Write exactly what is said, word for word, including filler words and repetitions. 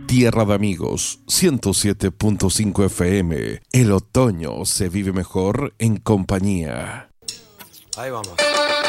Tierra de Amigos, ciento siete punto cinco F M. El otoño se vive mejor en compañía. Ahí vamos.